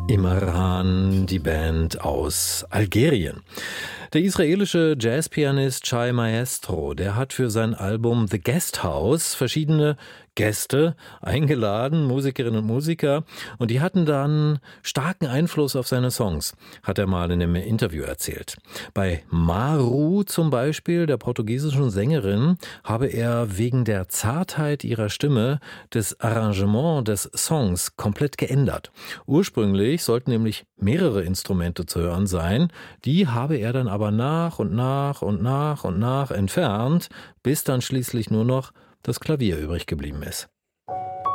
Imran, die Band aus Algerien. Der israelische Jazzpianist Shai Maestro, der hat für sein Album The Guest House verschiedene Gäste eingeladen, Musikerinnen und Musiker, und die hatten dann starken Einfluss auf seine Songs, hat er mal in einem Interview erzählt. Bei Maru zum Beispiel, der portugiesischen Sängerin, habe er wegen der Zartheit ihrer Stimme das Arrangement des Songs komplett geändert. Ursprünglich sollten nämlich mehrere Instrumente zu hören sein, die habe er dann aber nach und nach entfernt, bis dann schließlich nur noch das Klavier übrig geblieben ist.